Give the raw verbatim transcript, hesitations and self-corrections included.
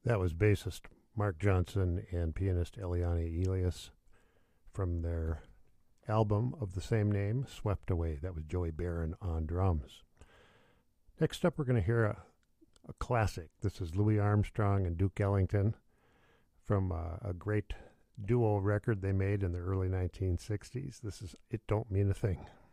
That was bassist Mark Johnson and pianist Eliane Elias from their album of the same name, Swept Away. That was Joey Barron on drums. Next up, we're going to hear a, a classic. This is Louis Armstrong and Duke Ellington from uh, a great duo record they made in the early nineteen sixties. This is It Don't Mean a Thing.